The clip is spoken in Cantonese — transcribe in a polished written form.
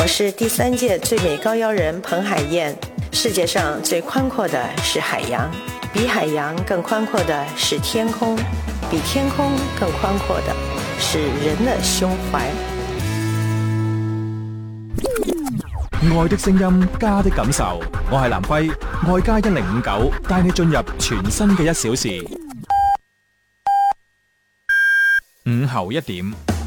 我是第3届最美高腰人彭海燕。世界上最宽阔的是海洋，比海洋更寬闊的是天空，比天空更寬闊的是人的胸懷。 愛的聲音，家的感受。我係南輝，愛家1059，帶你進入全新嘅1小時。午後1點。